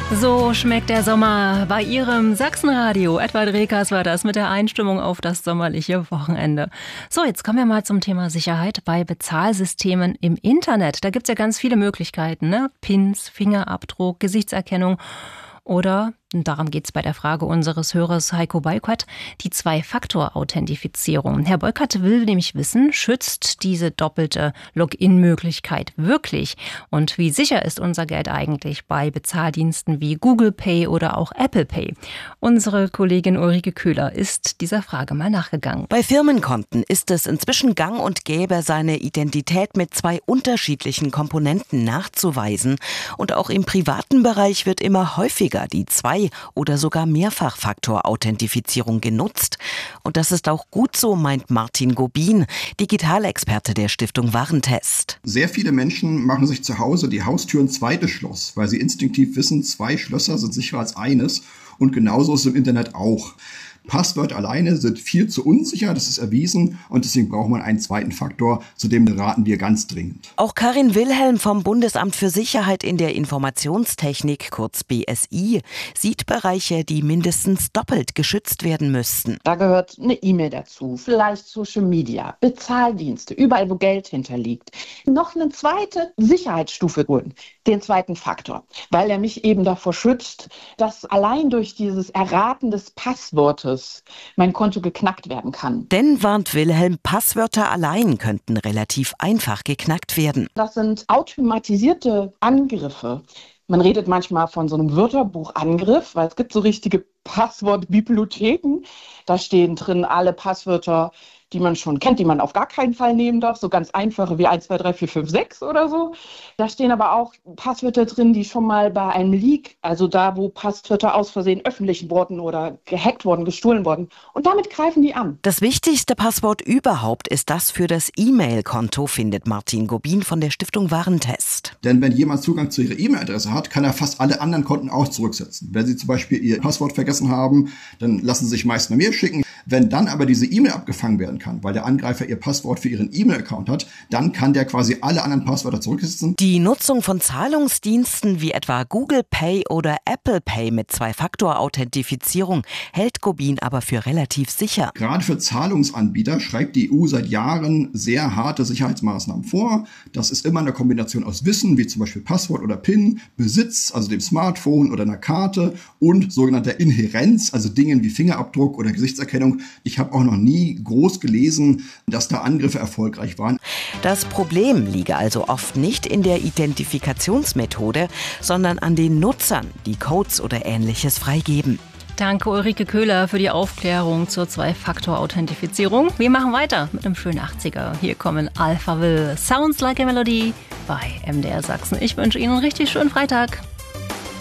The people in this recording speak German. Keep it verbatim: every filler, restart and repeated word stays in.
So schmeckt der Sommer bei Ihrem Sachsenradio. Edward Rekas war das mit der Einstimmung auf das sommerliche Wochenende. So, jetzt kommen wir mal zum Thema Sicherheit bei Bezahlsystemen im Internet. Da gibt's ja ganz viele Möglichkeiten, ne? Pins, Fingerabdruck, Gesichtserkennung oder, und darum geht es bei der Frage unseres Hörers Heiko Beukert, die Zwei-Faktor-Authentifizierung. Herr Beukert will nämlich wissen, schützt diese doppelte Login-Möglichkeit wirklich? Und wie sicher ist unser Geld eigentlich bei Bezahldiensten wie Google Pay oder auch Apple Pay? Unsere Kollegin Ulrike Köhler ist dieser Frage mal nachgegangen. Bei Firmenkonten ist es inzwischen gang und gäbe, seine Identität mit zwei unterschiedlichen Komponenten nachzuweisen. Und auch im privaten Bereich wird immer häufiger die Zwei- oder sogar Mehrfachfaktor-Authentifizierung genutzt. Und das ist auch gut so, meint Martin Gobin, Digitalexperte der Stiftung Warentest. Sehr viele Menschen machen sich zu Hause die Haustür ein zweites Schloss, weil sie instinktiv wissen, zwei Schlösser sind sicherer als eines. Und genauso ist es im Internet auch. Passwörter alleine sind viel zu unsicher, das ist erwiesen, und deswegen braucht man einen zweiten Faktor, zu dem raten wir ganz dringend. Auch Karin Wilhelm vom Bundesamt für Sicherheit in der Informationstechnik, kurz B S I, sieht Bereiche, die mindestens doppelt geschützt werden müssten. Da gehört eine E-Mail dazu, vielleicht Social Media, Bezahldienste, überall wo Geld hinterliegt. Noch eine zweite Sicherheitsstufe holen, den zweiten Faktor, weil er mich eben davor schützt, dass allein durch dieses Erraten des Passwortes mein Konto geknackt werden kann. Denn, warnt Wilhelm, Passwörter allein könnten relativ einfach geknackt werden. Das sind automatisierte Angriffe. Man redet manchmal von so einem Wörterbuchangriff, weil es gibt so richtige Passwortbibliotheken. Da stehen drin alle Passwörter, die man schon kennt, die man auf gar keinen Fall nehmen darf. So ganz einfache wie eins, zwei, drei, vier, fünf, sechs oder so. Da stehen aber auch Passwörter drin, die schon mal bei einem Leak, also da, wo Passwörter aus Versehen öffentlich wurden oder gehackt wurden, gestohlen wurden. Und damit greifen die an. Das wichtigste Passwort überhaupt ist das für das E-Mail-Konto, findet Martin Gobin von der Stiftung Warentest. Denn wenn jemand Zugang zu Ihrer E-Mail-Adresse hat, kann er fast alle anderen Konten auch zurücksetzen. Wenn Sie zum Beispiel Ihr Passwort vergessen haben, dann lassen Sie sich meist eine Mail schicken. Wenn dann aber diese E-Mail abgefangen werden kann, weil der Angreifer ihr Passwort für ihren E-Mail-Account hat, dann kann der quasi alle anderen Passwörter zurücksetzen. Die Nutzung von Zahlungsdiensten wie etwa Google Pay oder Apple Pay mit Zwei-Faktor-Authentifizierung hält Gobin aber für relativ sicher. Gerade für Zahlungsanbieter schreibt die E U seit Jahren sehr harte Sicherheitsmaßnahmen vor. Das ist immer eine Kombination aus Wissen, wie zum Beispiel Passwort oder PIN, Besitz, also dem Smartphone oder einer Karte, und sogenannter Inhärenz, also Dingen wie Fingerabdruck oder Gesichtserkennung. Ich habe auch noch nie groß gelesen, dass da Angriffe erfolgreich waren. Das Problem liege also oft nicht in der Identifikationsmethode, sondern an den Nutzern, die Codes oder Ähnliches freigeben. Danke Ulrike Köhler für die Aufklärung zur Zwei-Faktor-Authentifizierung. Wir machen weiter mit einem schönen achtziger. Hier kommen Alphaville, Sounds Like a Melody bei M D R Sachsen. Ich wünsche Ihnen einen richtig schönen Freitag.